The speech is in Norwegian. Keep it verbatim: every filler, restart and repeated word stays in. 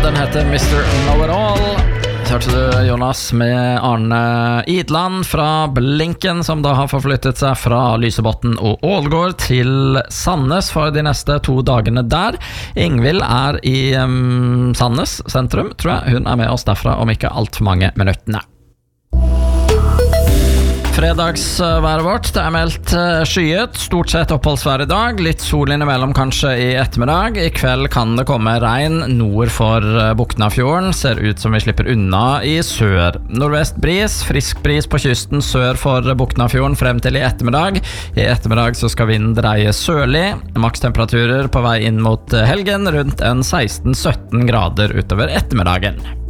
Den heter mister Know-It-All. Hørte du Jonas med Arne Idland fra Blinken, som da har forflyttet seg fra Lysebotn og Ålgård til Sandnes for de neste to dagene der. Ingvild er i um, Sandnes sentrum, tror jeg. Hun er med oss derfra om ikke alt for mange minuttene. Fredagsværet vårt, det er meldt skyet, stort sett oppholdsvær i dag, litt sol innimellom kanskje i ettermiddag. I kveld kan det komme regn nord for Boknafjorden, ser ut som vi slipper unna i sør. Nordvest bris, frisk bris på kysten sør for Boknafjorden frem til i ettermiddag. I ettermiddag så skal vinden dreie sørlig, makstemperaturer på vei inn mot helgen rundt en seksten sytten grader utover ettermiddagen.